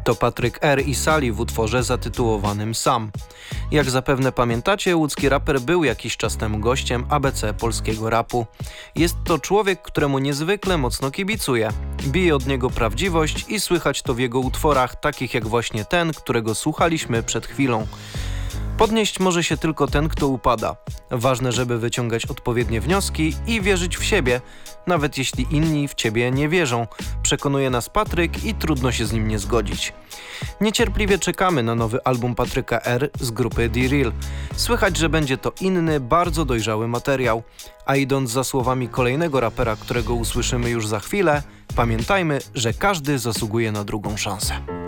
To Patryk R. i Sali w utworze zatytułowanym Sam. Jak zapewne pamiętacie, łódzki raper był jakiś czas temu gościem ABC polskiego rapu. Jest to człowiek, któremu niezwykle mocno kibicuję. Bije od niego prawdziwość i słychać to w jego utworach, takich jak właśnie ten, którego słuchaliśmy przed chwilą. Podnieść może się tylko ten, kto upada. Ważne, żeby wyciągać odpowiednie wnioski i wierzyć w siebie, nawet jeśli inni w ciebie nie wierzą. Przekonuje nas Patryk i trudno się z nim nie zgodzić. Niecierpliwie czekamy na nowy album Patryka R. z grupy The Real. Słychać, że będzie to inny, bardzo dojrzały materiał. A idąc za słowami kolejnego rapera, którego usłyszymy już za chwilę, pamiętajmy, że każdy zasługuje na drugą szansę.